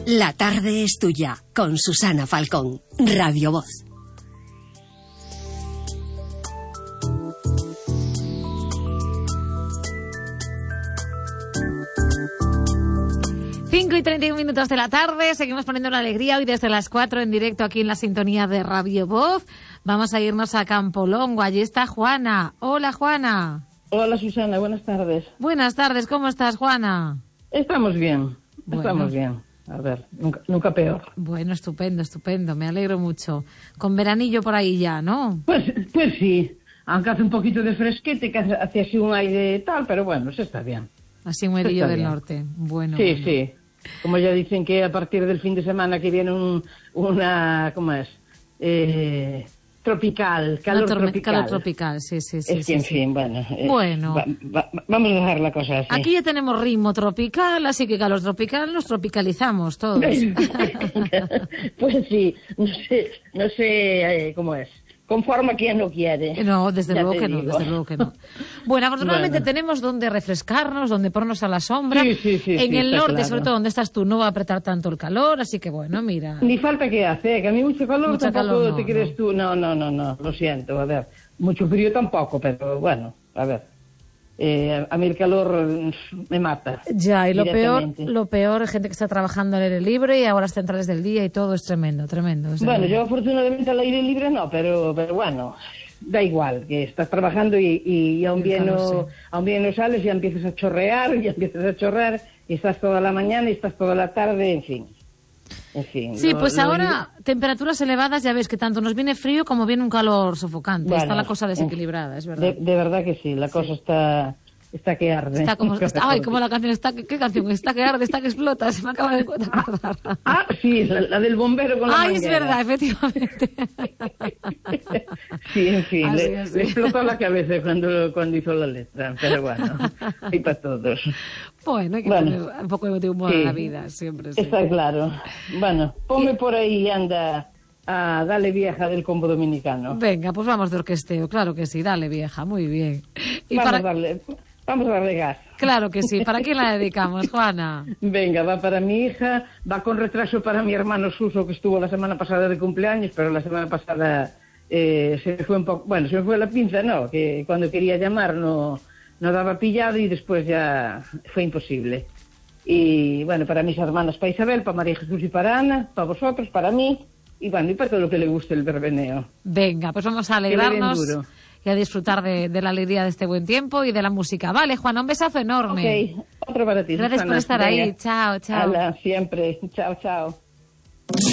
La tarde es tuya, con Susana Falcón, Radio Voz. Cinco y 31 minutos de la tarde, seguimos poniendo la alegría hoy desde las 4 en directo aquí en la sintonía de Radio Voz. Vamos a irnos a Campolongo, allí está Juana. Hola, Juana. Hola, Susana, buenas tardes. Buenas tardes, ¿cómo estás, Juana? Estamos bien, bueno. Estamos bien. A ver, nunca peor. Bueno, estupendo, me alegro mucho. Con veranillo por ahí ya, ¿no? Pues sí, aunque hace un poquito de fresquete, que hace así un aire tal, pero bueno, se está bien. Así un airillo del norte, bueno. Sí, sí. Como ya dicen que a partir del fin de semana que viene una, ¿cómo es? Tropical, calor tropical. Calor tropical, sí. Es que, en fin, bueno. Vamos a dejar la cosa así. Aquí ya tenemos ritmo tropical, así que calor tropical nos tropicalizamos todos. Pues sí, no sé cómo es. Conforme a quien lo quiere. No, desde luego que no. Bueno, afortunadamente tenemos donde refrescarnos, donde ponernos a la sombra. Sí, en el norte, claro. sobre todo donde estás tú, no va a apretar tanto el calor, así que bueno, mira. Ni falta que hace, que a mí mucho calor tampoco no, te crees tú. No, lo siento, a ver. Mucho frío tampoco, pero bueno, a ver. A mí el calor me mata. Ya, y lo peor es gente que está trabajando al aire libre y a horas centrales del día y todo es tremendo. Bueno, yo afortunadamente al aire libre no, pero bueno, da igual, que estás trabajando y aún bien no sales, ya empiezas a chorrear y estás toda la mañana y estás toda la tarde, en fin. Sí, pues ahora temperaturas elevadas, ya ves que tanto nos viene frío como viene un calor sofocante. Bueno, está la cosa desequilibrada, es verdad. De verdad que sí, la cosa está que arde. Está como la canción, ¿qué canción? Está que arde, está que explota, se me acaba de acordar. Sí, la del bombero con la manguera. Es verdad, efectivamente. Sí, en fin, le explotó la cabeza cuando hizo la letra, pero bueno, y para todos. Bueno, hay que poner un poco de humor a la vida, siempre. Sí. Está claro. Bueno, ponme por ahí, anda, a Dale Vieja del Combo Dominicano. Venga, pues vamos de orquesteo, claro que sí, dale Vieja, muy bien. Y vamos a darle gas. Claro que sí. ¿Para quién la dedicamos, Juana? Venga, va para mi hija, va con retraso para mi hermano Suso, que estuvo la semana pasada de cumpleaños, pero la semana pasada se me fue un poco... Bueno, se me fue la pinza, ¿no? Que cuando quería llamar no daba pillado y después ya fue imposible. Y bueno, para mis hermanas, para Isabel, para María Jesús y para Ana, para vosotros, para mí, y bueno, y para todo lo que le guste el verbeneo. Venga, pues vamos a alegrarnos y a disfrutar de la alegría de este buen tiempo y de la música. Vale, Juana, un besazo enorme. Ok, otro para ti. Gracias por estar ahí. Chao. Hala, siempre. Chao.